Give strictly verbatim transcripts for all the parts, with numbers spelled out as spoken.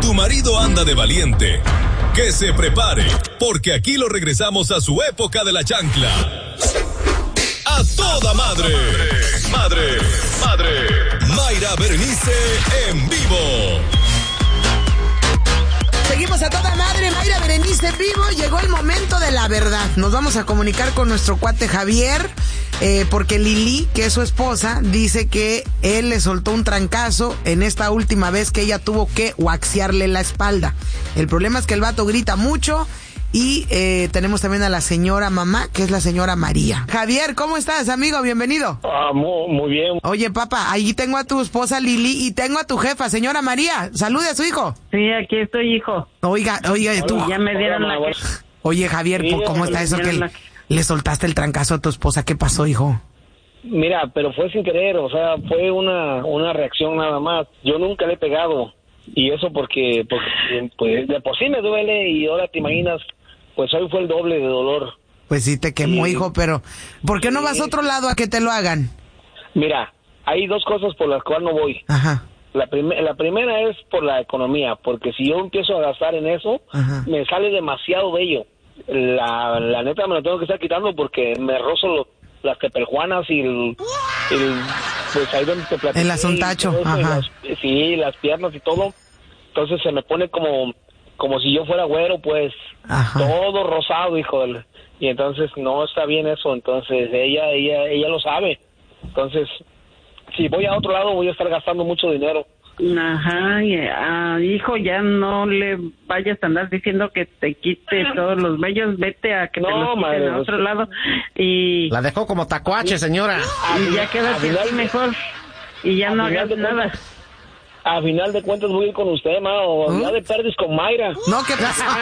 tu marido anda de valiente, que se prepare, porque aquí lo regresamos a su época de la chancla. ¡A toda madre! ¡Madre! ¡Madre! Mayra Berenice en vivo. Seguimos a toda madre, Mayra Berenice en vivo. Llegó el momento de la verdad. Nos vamos a comunicar con nuestro cuate Javier, eh, porque Lili, que es su esposa, dice que él le soltó un trancazo en esta última vez que ella tuvo que waxearle la espalda. El problema es que el vato grita mucho. Y eh, tenemos también a la señora mamá, que es la señora María. Javier, ¿cómo estás, amigo? Bienvenido. Ah, muy, muy bien. Oye, papá, ahí tengo a tu esposa Lili y tengo a tu jefa, señora María. Salude a su hijo. Sí, aquí estoy, hijo. Oiga, oiga, tú. Ya me dieron la que... Oye, Javier, Sí, ¿cómo está eso que la... le soltaste el trancazo a tu esposa? ¿Qué pasó, hijo? Mira, pero fue sin querer, o sea, fue una, una reacción nada más. Yo nunca le he pegado. Y eso porque, porque pues, de por sí me duele y ahora te imaginas, pues hoy fue el doble de dolor. Pues sí te quemó, Sí. hijo, pero ¿por qué no Sí. vas a otro lado a que te lo hagan? Mira, hay dos cosas por las cuales no voy. Ajá. La, prim- la primera es por la economía, porque si yo empiezo a gastar en eso, Ajá. me sale demasiado bello. La, la neta me lo tengo que estar quitando porque me rozo lo- las tepeljuanas y el, el- pues ahí donde te platiqué. El asuntacho, y todo eso, y ajá. las- sí, las piernas y todo. Entonces se me pone como, como si yo fuera güero, pues, Ajá. todo rosado, hijo. del- Y entonces no está bien eso. Entonces ella, ella, ella lo sabe. Entonces, si voy a otro lado voy a estar gastando mucho dinero. Ajá, y, ah, hijo, ya no le vayas a andar diciendo que te quite todos los vellos, vete a que te No, los quiten madre, a pues, otro lado y, La dejó como tacuache, señora. y ya quédate final así de- mejor y ya a no final hagas de nada. cuentas- A final de cuentas voy a ir con usted, ma, o ¿Mm? ya de perdes con Mayra. No, ¿qué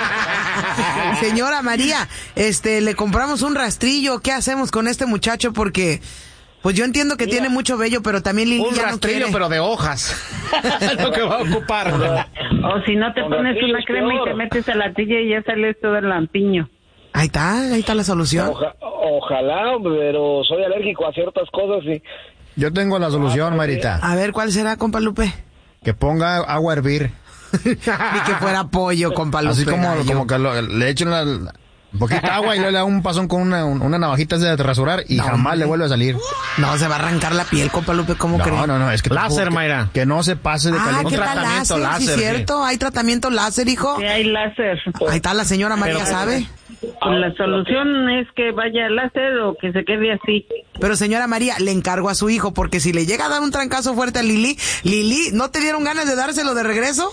pasa? Señora María, este, le compramos un rastrillo. ¿Qué hacemos con este muchacho? Porque, pues yo entiendo que Mira. tiene mucho vello, pero también Lili Un ya no rastrillo, quiere. pero de hojas. Lo que va a ocupar. O si no te Con pones rastrillo una es crema y peor. te metes a la tilla y ya sales todo el lampiño. Ahí está, ahí está la solución. Oja- ojalá, pero soy alérgico a ciertas cosas y... Yo tengo la solución, Marita. A ver, ¿cuál será, compa Lupe? Que ponga agua a hervir. Ni que fuera pollo, compa Lupe. Así como, gallo. como que lo- le echen la, la- poquita agua y luego le da un pasón con una, un- una navajita de rasurar y No, jamás hombre. le vuelve a salir. No, se va a arrancar la piel, compa Lupe, ¿cómo crees? No, no, no, es que Láser, que, Mayra. que no se pase de Ah, caliente. ¿qué Un tal tratamiento láser? Sí, láser, cierto, hay tratamiento láser, hijo. Si hay láser. Ahí está la señora María, Pero- ¿sabe? Pues la solución es que vaya al láser o que se quede así. Pero señora María, le encargo a su hijo, porque si le llega a dar un trancazo fuerte a Lili, Lili, ¿no te dieron ganas de dárselo de regreso?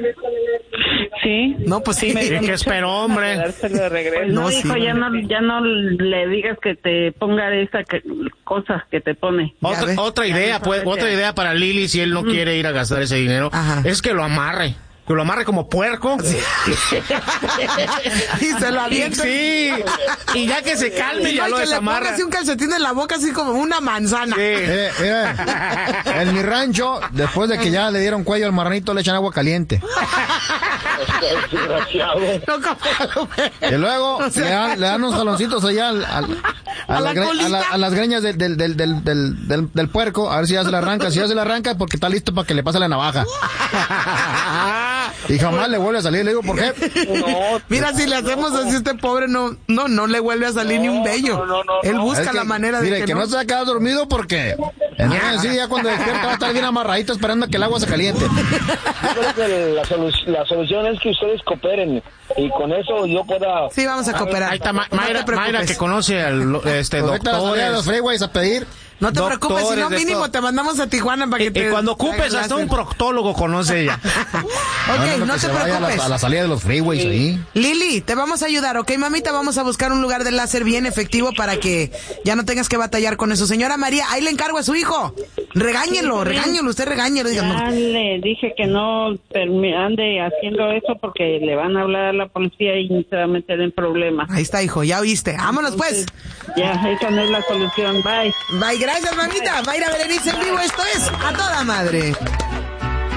Sí. No, pues sí. ¿Qué esperó, hombre? Dárselo de regreso. No, No, sí, hijo, ya no, ya no le digas que te ponga esa que- cosa que te pone. Ya Otra, ve. otra idea, pues, otra idea para Lili, si él no quiere ir a gastar ese dinero, Ajá. es que lo amarre. Que lo amarre como puerco. Y se lo avienta. Sí. Y ya que se calme, Y ya no, lo que le ponga desamarra. así un calcetín en la boca, así como una manzana. Sí. Eh, mira, en mi rancho, después de que ya le dieron cuello al marranito, le echan agua caliente. Desgraciado. No, compa Lupe. Y luego O sea, le, dan, le dan unos jaloncitos allá al- al- a, ¿A la la gre- a, colita? la- a las greñas del, del, del, del, del, del- del puerco, a ver si ya se la arranca. Si ya se la arranca, porque está listo para que le pase la navaja. Y jamás le vuelve a salir. Le digo, ¿por qué? No, Mira, si le hacemos así a este pobre, no, no, no le vuelve a salir ni un vello. no, no, no, Él no. busca Es que, la manera de mire, que, que no se va a quedar dormido porque entonces, sí, ya cuando despierta va a estar bien amarradito esperando a que el agua se caliente. yo creo que la, solu- la solución es que ustedes cooperen y con eso yo pueda... Sí, vamos a cooperar. Ahí está Ma- No te Mayra, preocupes. Mayra, que conoce al este, Pues vete a la salida de los doctores. freeways a pedir. No te preocupes, si no doctores de mínimo todo. te mandamos a Tijuana para que Y, te... y cuando ocupes, hagas hasta un láser. proctólogo conoce ella. Ok, no, que te se vaya a preocupes. la, a la salida de los freeways ahí. Lili, te vamos a ayudar, ¿ok, mamita? Vamos a buscar un lugar de láser bien efectivo para que ya no tengas que batallar con eso. Señora María, ahí le encargo a su hijo. Regáñelo, regáñelo, usted regáñelo. Ya Díganos. le dije que no permi- ande haciendo eso porque le van a hablar a la policía y se va a meter en problemas. Ahí está, hijo, ya oíste. Vámonos, pues. Ya, esa no es la solución. Bye. Bye, gracias, mamita. Mayra Berenice en vivo, esto es A Toda Madre.